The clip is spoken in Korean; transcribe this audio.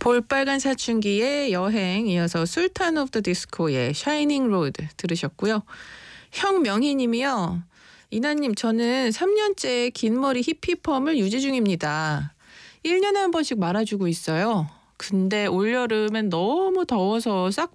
볼빨간 사춘기의 여행, 이어서 술탄 오브 더 디스코의 샤이닝 로드 들으셨고요. 형명희님이요. 이나님, 저는 3년째 긴 머리 히피펌을 유지 중입니다. 1년에 한 번씩 말아주고 있어요. 근데 올여름엔 너무 더워서 싹